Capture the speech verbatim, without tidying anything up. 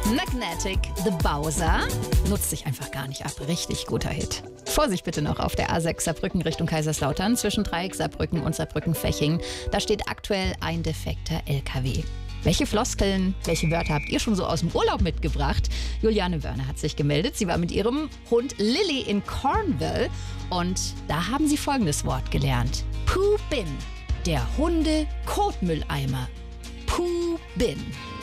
Magnetic, The Bowser. Nutzt sich einfach gar nicht ab. Richtig guter Hit. Vorsicht bitte noch auf der A sechs Saarbrücken Richtung Kaiserslautern zwischen Dreieck Saarbrücken und Saarbrücken-Feching. Da steht aktuell ein defekter L K W. Welche Floskeln, welche Wörter habt ihr schon so aus dem Urlaub mitgebracht? Juliane Wörner hat sich gemeldet. Sie war mit ihrem Hund Lilly in Cornwall und da haben sie folgendes Wort gelernt. Poo Bin, der Hunde-Kotmülleimer. Poo Bin.